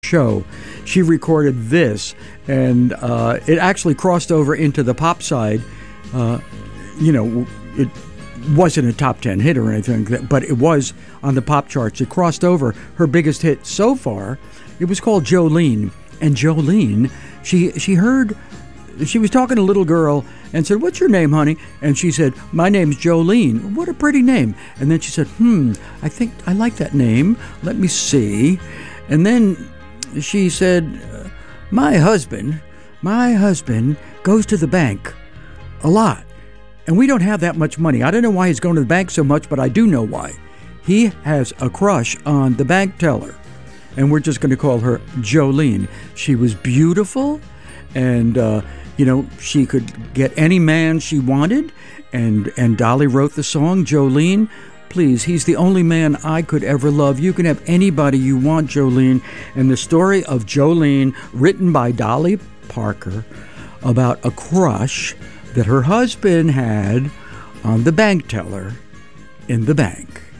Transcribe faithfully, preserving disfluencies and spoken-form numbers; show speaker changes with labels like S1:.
S1: show. She recorded this, and uh, it actually crossed over into the pop side. Uh, you know, it wasn't a top ten hit or anything, but it was on the pop charts. It crossed over. Her biggest hit so far, it was called Jolene. And Jolene, she she heard, she was talking to a little girl and said, "What's your name, honey?" And she said, "My name's Jolene." "What a pretty name." And then she said, hmm, I think I like that name. Let me see. And then she said, my husband, my husband goes to the bank a lot. And we don't have that much money. I don't know why he's going to the bank so much, but I do know why. He has a crush on the bank teller. And we're just going to call her Jolene. She was beautiful, and, uh, you know, she could get any man she wanted. And, and Dolly wrote the song, Jolene, please, he's the only man I could ever love. You can have anybody you want, Jolene. And the story of Jolene, written by Dolly Parker, about a crush that her husband had on the bank teller in the bank.